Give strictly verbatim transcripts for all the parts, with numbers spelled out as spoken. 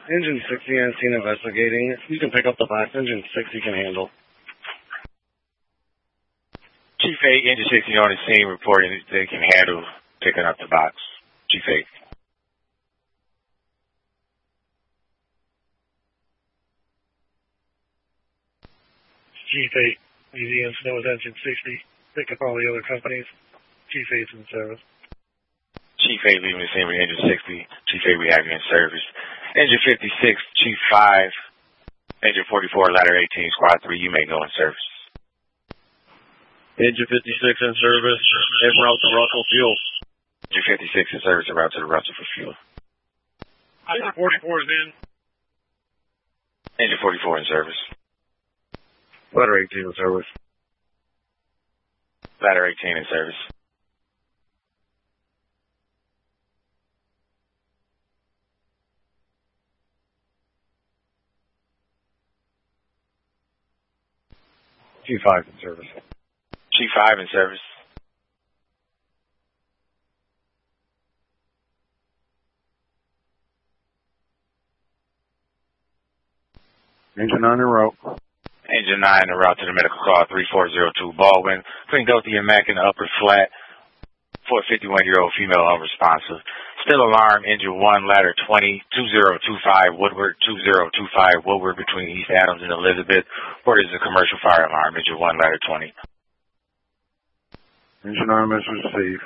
Engine sixty on scene investigating. You can pick up the box. Engine sixty can handle. Chief eight, Engine sixty on the scene reporting they can handle picking up the box. Chief eight. Chief eight, Museum Snow with Engine sixty. Pick up all the other companies. Chief eight's in service. Chief eight leaving the scene with Engine sixty. Chief eight, we have you in service. Engine fifty-six, Chief five. Engine forty-four, Ladder eighteen, Squad three, you may go in service. Engine fifty-six in service, en route to Russell Fuel. Engine fifty-six in service, en route to the Russell for fuel. Engine forty-four is in. Engine forty-four in service. Ladder eighteen in service. Ladder eighteen in service. Chief five in service. Chief five in service. Engine nine en route. Engine nine en route to the medical call three four zero two Baldwin. Between Delta and Mac in the upper flat. For a fifty-one-year-old female unresponsive. Still alarm, engine one, ladder twenty, two zero two five, Woodward, two zero two five, Woodward between East Adams and Elizabeth. Or is a commercial fire alarm, engine one, ladder twenty. Engine arm is received.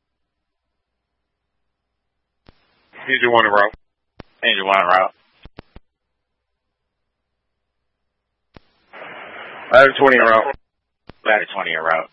Engine one en route. Engine one en route. Ladder twenty en route. Ladder twenty en route.